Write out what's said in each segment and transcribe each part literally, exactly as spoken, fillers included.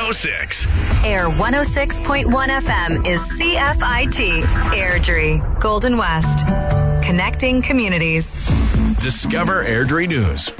oh six. Air one oh six point one F M is C F I T, Airdrie, Golden West. Connecting communities. Discover Airdrie News.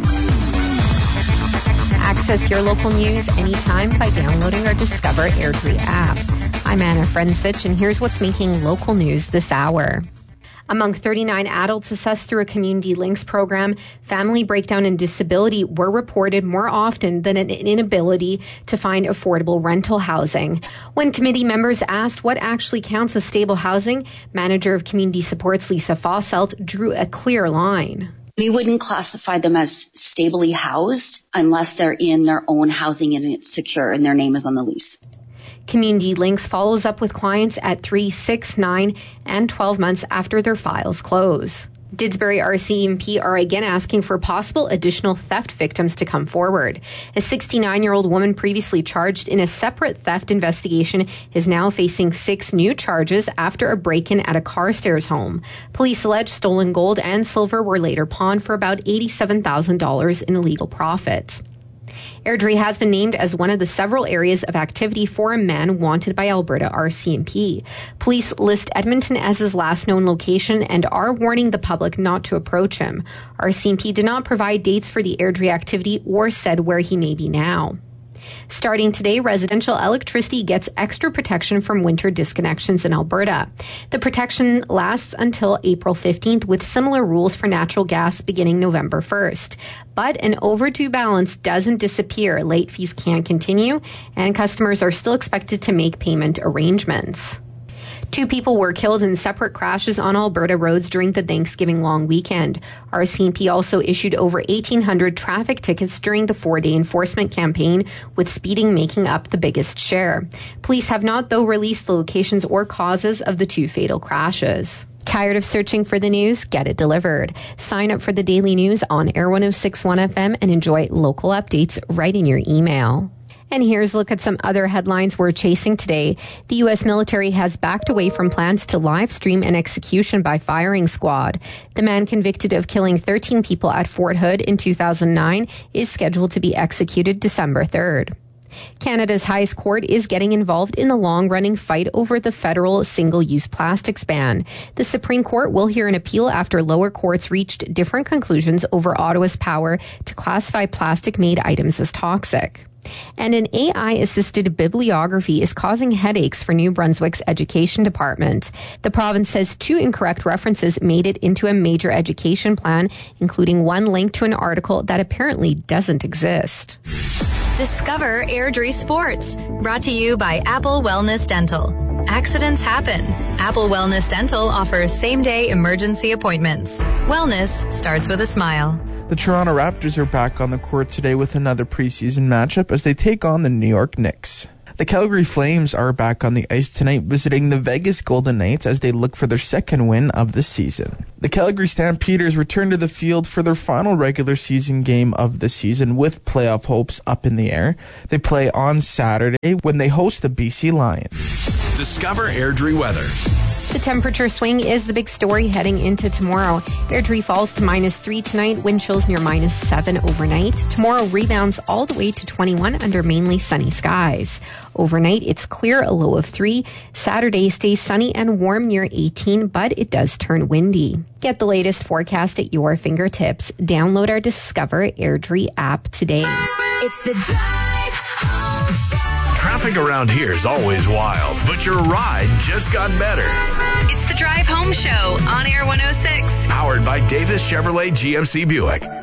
Access your local news anytime by downloading our Discover Airdrie app. I'm Anna Frensvich, and here's what's making local news this hour. Among thirty-nine adults assessed through a Community Links program, family breakdown and disability were reported more often than an inability to find affordable rental housing. When committee members asked what actually counts as stable housing, Manager of Community Supports Lisa Fosselt drew a clear line. We wouldn't classify them as stably housed unless they're in their own housing and it's secure and their name is on the lease. Community Links follows up with clients at three, six, nine, and twelve months after their files close. Didsbury R C M P are again asking for possible additional theft victims to come forward. A sixty-nine-year-old woman previously charged in a separate theft investigation is now facing six new charges after a break-in at a Carstairs home. Police allege stolen gold and silver were later pawned for about eighty-seven thousand dollars in illegal profit. Airdrie has been named as one of the several areas of activity for a man wanted by Alberta R C M P. Police list Edmonton as his last known location and are warning the public not to approach him. R C M P did not provide dates for the Airdrie activity or said where he may be now. Starting today, residential electricity gets extra protection from winter disconnections in Alberta. The protection lasts until April fifteenth, with similar rules for natural gas beginning November first. But an overdue balance doesn't disappear. Late fees can continue, and customers are still expected to make payment arrangements. Two people were killed in separate crashes on Alberta roads during the Thanksgiving long weekend. R C M P also issued over eighteen hundred traffic tickets during the four-day enforcement campaign, with speeding making up the biggest share. Police have not, though, released the locations or causes of the two fatal crashes. Tired of searching for the news? Get it delivered. Sign up for the daily news on Air one oh six point one F M and enjoy local updates right in your email. And here's a look at some other headlines we're chasing today. The U S military has backed away from plans to live stream an execution by firing squad. The man convicted of killing thirteen people at Fort Hood in two thousand nine is scheduled to be executed December third. Canada's highest court is getting involved in the long-running fight over the federal single-use plastics ban. The Supreme Court will hear an appeal after lower courts reached different conclusions over Ottawa's power to classify plastic-made items as toxic. And an A I-assisted bibliography is causing headaches for New Brunswick's education department. The province says two incorrect references made it into a major education plan, including one linked to an article that apparently doesn't exist. Discover Airdrie Sports, brought to you by Apple Wellness Dental. Accidents happen. Apple Wellness Dental offers same-day emergency appointments. Wellness starts with a smile. The Toronto Raptors are back on the court today with another preseason matchup as they take on the New York Knicks. The Calgary Flames are back on the ice tonight visiting the Vegas Golden Knights as they look for their second win of the season. The Calgary Stampeders return to the field for their final regular season game of the season with playoff hopes up in the air. They play on Saturday when they host the B C Lions. Discover Airdrie weather. The temperature swing is the big story heading into tomorrow. Airdrie falls to minus three tonight, wind chills near minus seven overnight. Tomorrow rebounds all the way to twenty-one under mainly sunny skies. Overnight, it's clear, a low of three. Saturday stays sunny and warm near eighteen, but it does turn windy. Get the latest forecast at your fingertips. Download our Discover Airdrie app today. It's the Drive Home Show. Traffic around here is always wild, but your ride just got better. It's the Drive Home Show on Air one oh six. Powered by Davis Chevrolet G M C Buick.